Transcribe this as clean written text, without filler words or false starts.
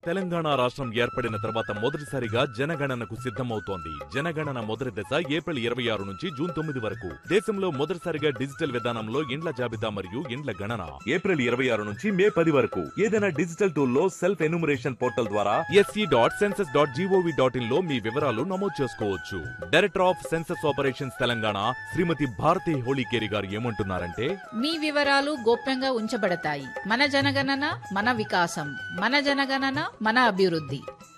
తెలంగాణ రాష్ట్రం ఏర్పడిన తర్వాత మొదటిసారిగా జనగణనకు సిద్ధమవుతోంది. జనగణన మొదటి దశ ఏప్రిల్ 26 నుంచి జూన్ 9 వరకు. దేశంలో మొదటిసారిగా డిజిటల్ విధానంలో ఇండ్ల జాబితా మరియు ఇండ్ల గణన ఏప్రిల్ 26 నుంచి మే 10 వరకు. ఏదైనా డిజిటల్ టూల్ లో సెల్ఫ్ ఎన్యూమరేషన్ పోర్టల్ ద్వారా sc.census.gov.in లో మీ వివరాలు నమోదు చేసుకోవచ్చు. Director of census operations Telangana శ్రీమతి భారతి హోళీకేరి గారు ఏమంటున్నారంటే, మీ వివరాలు గోప్యంగా ఉంచబడతాయి. మన జనగణన మన వికాసం, మన జనగణన మన అభివృద్ధి.